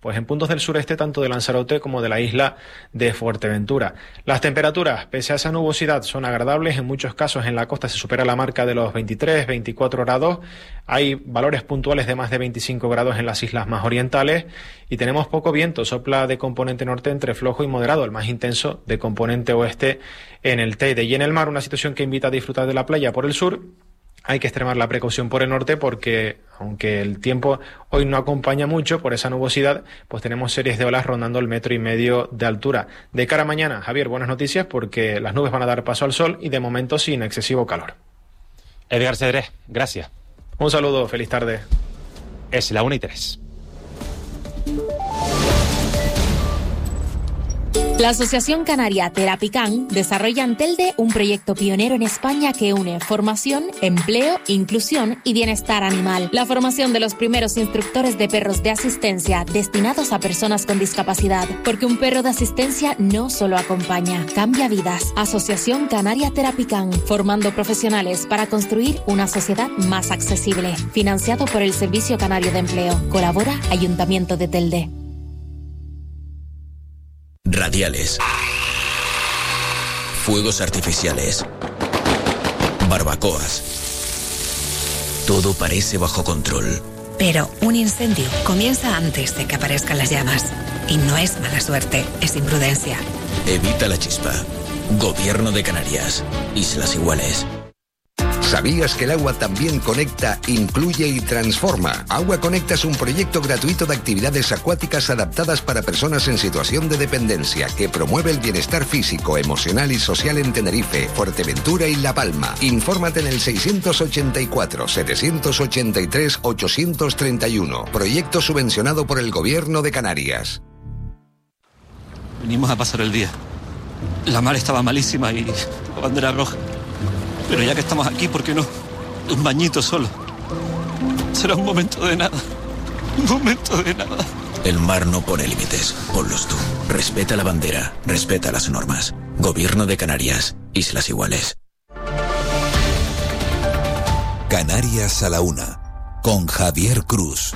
pues en puntos del sureste tanto de Lanzarote como de la isla de Fuerteventura. Las temperaturas, pese a esa nubosidad, son agradables. En muchos casos en la costa se supera la marca de los 23, 24 grados. Hay valores puntuales de más de 25 grados en las islas más orientales y tenemos poco viento. Sopla de componente norte entre flojo y moderado, el más intenso de componente oeste en el Teide. Y en el mar, una situación que invita a disfrutar de la playa por el sur. Hay que extremar la precaución por el norte porque, aunque el tiempo hoy no acompaña mucho por esa nubosidad, pues tenemos series de olas rondando el 1,5 metros de altura. De cara a mañana, Javier, buenas noticias porque las nubes van a dar paso al sol y de momento sin excesivo calor. Edgar Cedrés, gracias. Un saludo, feliz tarde. Es la 1:03. La Asociación Canaria Terapican desarrolla en Telde un proyecto pionero en España que une formación, empleo, inclusión y bienestar animal. La formación de los primeros instructores de perros de asistencia destinados a personas con discapacidad. Porque un perro de asistencia no solo acompaña, cambia vidas. Asociación Canaria Terapican, formando profesionales para construir una sociedad más accesible. Financiado por el Servicio Canario de Empleo. Colabora Ayuntamiento de Telde. Radiales, fuegos artificiales, barbacoas. Todo parece bajo control. Pero un incendio comienza antes de que aparezcan las llamas. Y no es mala suerte, es imprudencia. Evita la chispa. Gobierno de Canarias. Islas Iguales. ¿Sabías que el agua también conecta, incluye y transforma? Agua Conecta es un proyecto gratuito de actividades acuáticas adaptadas para personas en situación de dependencia que promueve el bienestar físico, emocional y social en Tenerife, Fuerteventura y La Palma. Infórmate en el 684-783-831. Proyecto subvencionado por el Gobierno de Canarias. Venimos a pasar el día. La mar estaba malísima y la bandera roja. Pero ya que estamos aquí, ¿por qué no? Un bañito solo. Será un momento de nada. Un momento de nada. El mar no pone límites. Ponlos tú. Respeta la bandera. Respeta las normas. Gobierno de Canarias. Islas Iguales. Canarias a la 1. Con Javier Cruz.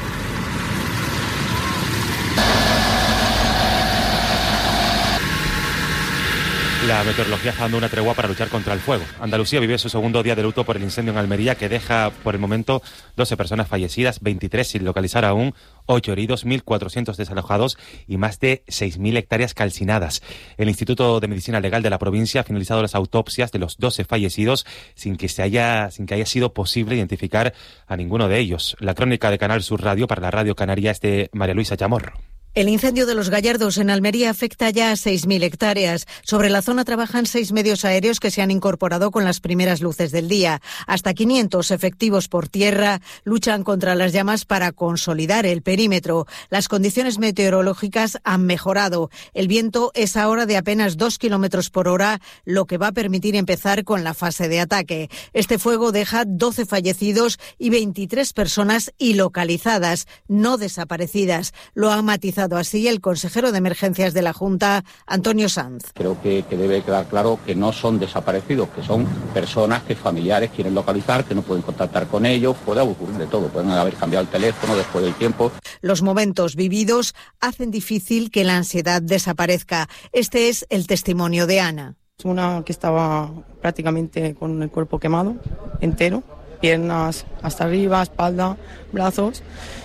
La meteorología está dando una tregua para luchar contra el fuego. Andalucía vive su segundo día de luto por el incendio en Almería, que deja por el momento 12 personas fallecidas, 23 sin localizar aún, 8 heridos, 1.400 desalojados y más de 6.000 hectáreas calcinadas. El Instituto de Medicina Legal de la provincia ha finalizado las autopsias de los 12 fallecidos sin que haya sido posible identificar a ninguno de ellos. La crónica de Canal Sur Radio para la Radio Canaria es de María Luisa Chamorro. El incendio de los Gallardos en Almería afecta ya a 6.000 hectáreas. Sobre la zona trabajan 6 medios aéreos que se han incorporado con las primeras luces del día. Hasta 500 efectivos por tierra luchan contra las llamas para consolidar el perímetro. Las condiciones meteorológicas han mejorado. El viento es ahora de apenas 2 kilómetros por hora, lo que va a permitir empezar con la fase de ataque. Este fuego deja 12 fallecidos y 23 personas ilocalizadas, no desaparecidas. Lo ha matizado así el consejero de Emergencias de la Junta, Antonio Sanz. Creo que debe quedar claro que no son desaparecidos, que son personas que familiares quieren localizar, que no pueden contactar con ellos. Puede ocurrir de todo, pueden haber cambiado el teléfono después del tiempo. Los momentos vividos hacen difícil que la ansiedad desaparezca. Este es el testimonio de Ana. Una que estaba prácticamente con el cuerpo quemado, entero, piernas hasta arriba, espalda, brazos.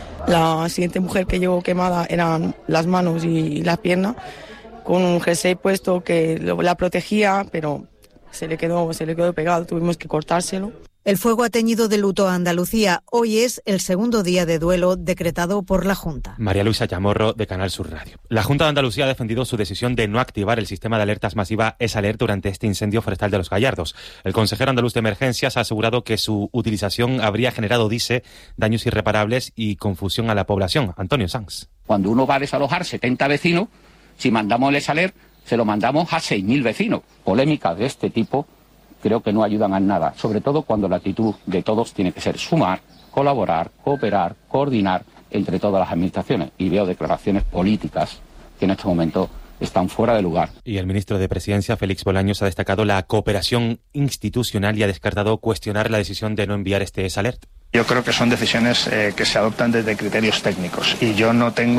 La siguiente mujer que llegó quemada eran las manos y las piernas, con un jersey puesto que la protegía, pero se le quedó pegado, tuvimos que cortárselo. El fuego ha teñido de luto a Andalucía. Hoy es el segundo día de duelo decretado por la Junta. María Luisa Chamorro, de Canal Sur Radio. La Junta de Andalucía ha defendido su decisión de no activar el sistema de alertas masiva EsAlert durante este incendio forestal de los Gallardos. El consejero andaluz de Emergencias ha asegurado que su utilización habría generado, dice, daños irreparables y confusión a la población. Antonio Sanz. Cuando uno va a desalojar 70 vecinos, si mandamos el EsAlert, se lo mandamos a 6.000 vecinos. Polémicas de este tipo creo que no ayudan a nada, sobre todo cuando la actitud de todos tiene que ser sumar, colaborar, cooperar, coordinar entre todas las administraciones. Y veo declaraciones políticas que en este momento están fuera de lugar. Y el ministro de Presidencia, Félix Bolaños, ha destacado la cooperación institucional y ha descartado cuestionar la decisión de no enviar este EsAlert. Yo creo que son decisiones que se adoptan desde criterios técnicos y yo no tengo